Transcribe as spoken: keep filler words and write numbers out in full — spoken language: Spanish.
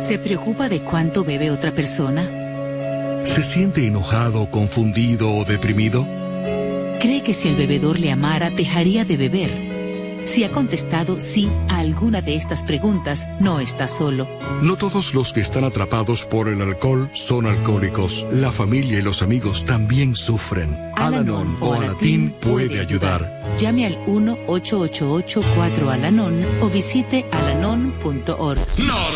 ¿Se preocupa de cuánto bebe otra persona? ¿Se siente enojado, confundido o deprimido? ¿Cree que si el bebedor le amara, dejaría de beber? Si ha contestado sí a alguna de estas preguntas, no está solo. No todos los que están atrapados por el alcohol son alcohólicos. La familia y los amigos también sufren. Al-Anon o Alatín puede ayudar. Llame al uno ocho ocho ocho cuatro Al-Anon o visite alanon punto org. No.